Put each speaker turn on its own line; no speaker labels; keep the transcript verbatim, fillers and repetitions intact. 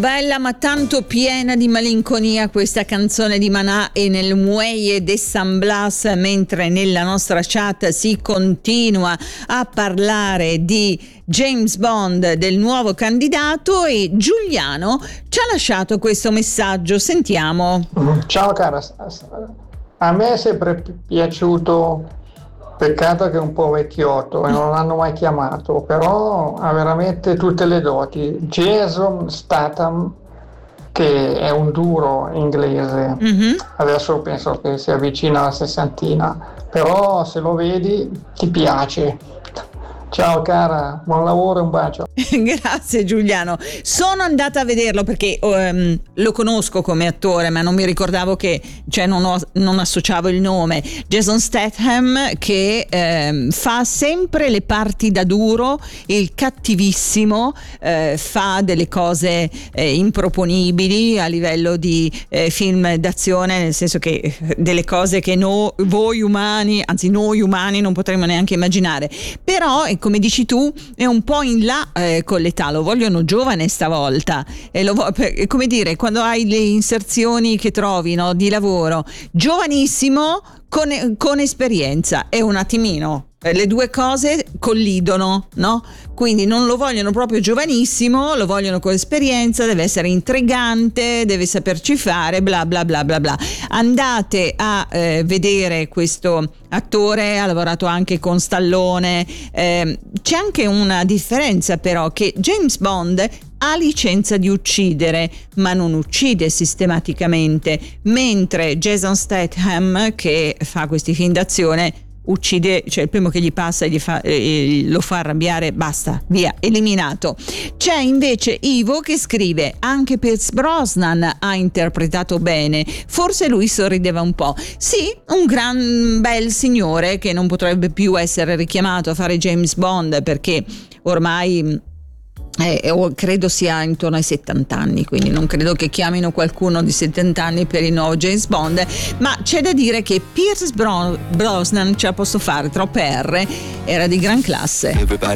Bella ma tanto piena di malinconia questa canzone di Maná e nel Muelle de San Blas, mentre nella nostra chat si continua a parlare di James Bond, del nuovo candidato, e Giuliano ci ha lasciato questo messaggio. Sentiamo.
Ciao cara, a me è sempre piaciuto, peccato che è un po' vecchiotto e non l'hanno mai chiamato, però ha veramente tutte le doti. Jason Statham, che è un duro inglese, mm-hmm. Adesso penso che si avvicina alla sessantina, però se lo vedi ti piace. Ciao cara, buon lavoro e un bacio.
Grazie Giuliano. Sono andata a vederlo perché um, lo conosco come attore, ma non mi ricordavo che, cioè non, ho, non associavo il nome. Jason Statham, che um, fa sempre le parti da duro, il cattivissimo, uh, fa delle cose uh, improponibili a livello di uh, film d'azione, nel senso che delle cose che no, voi umani, anzi noi umani non potremmo neanche immaginare. Però come dici tu, è un po' in là eh, con l'età, lo vogliono giovane stavolta, e lo vo- per, come dire, quando hai le inserzioni che trovi, no, di lavoro, giovanissimo con, con esperienza, è un attimino, le due cose collidono, no? Quindi non lo vogliono proprio giovanissimo, lo vogliono con esperienza, deve essere intrigante, deve saperci fare, bla bla bla bla bla. Andate a eh, vedere questo attore, ha lavorato anche con Stallone. Eh, c'è anche una differenza però, che James Bond ha licenza di uccidere, ma non uccide sistematicamente, mentre Jason Statham, che fa questi film d'azione, uccide, cioè il primo che gli passa e gli fa, eh, lo fa arrabbiare, basta, via, eliminato. C'è invece Ivo che scrive: anche Pierce Brosnan ha interpretato bene, forse lui sorrideva un po'. Sì, un gran bel signore che non potrebbe più essere richiamato a fare James Bond, perché ormai Eh, credo sia intorno ai settanta anni, quindi non credo che chiamino qualcuno di settanta anni per il nuovo James Bond, ma c'è da dire che Pierce Brosnan ce la posso fare, troppe R, era di gran classe.